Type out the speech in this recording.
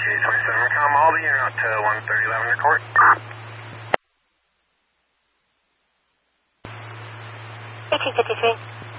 27, com, all the unit out to 13011 record. 1853.